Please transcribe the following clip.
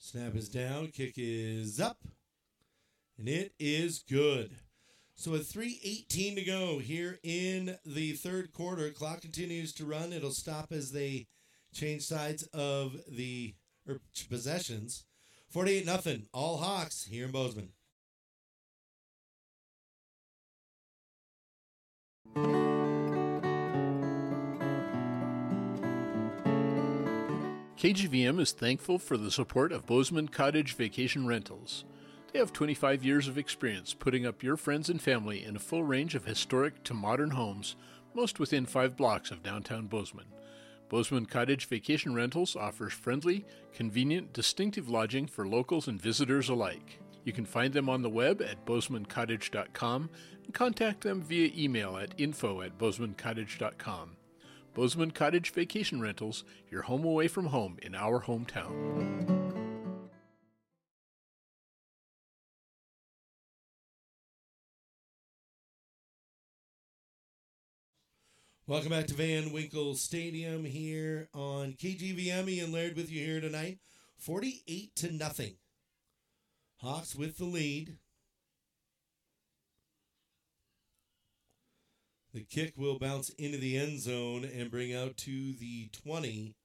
Snap is down, kick is up, and it is good. So with 3:18 to go here in the third quarter, clock continues to run. It'll stop as they change sides of the possessions. 48-0, all Hawks here in Bozeman. KGVM is thankful for the support of Bozeman Cottage Vacation Rentals. They have 25 years of experience putting up your friends and family in a full range of historic to modern homes, most within 5 blocks of downtown Bozeman. Bozeman Cottage Vacation Rentals offers friendly, convenient, distinctive lodging for locals and visitors alike. You can find them on the web at bozemancottage.com and contact them via email at info@bozemancottage.com. Bozeman Cottage Vacation Rentals, your home away from home in our hometown. Welcome back to Van Winkle Stadium here on KGVM. Ian Laird with you here tonight. 48-0. Hawks with the lead. The kick will bounce into the end zone and bring out to the 20.